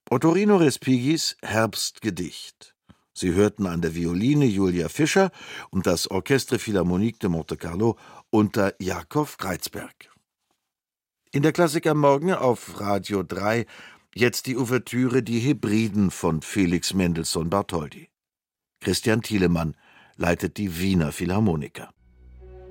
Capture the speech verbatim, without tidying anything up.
Ottorino Respigis Herbstgedicht. Sie hörten an der Violine Julia Fischer und das Orchestre Philharmonique de Monte-Carlo unter Jakow Greizberg. In der Klassik am Morgen auf Radio drei jetzt die Ouvertüre Die Hebriden von Felix Mendelssohn Bartholdy. Christian Thielemann leitet die Wiener Philharmoniker.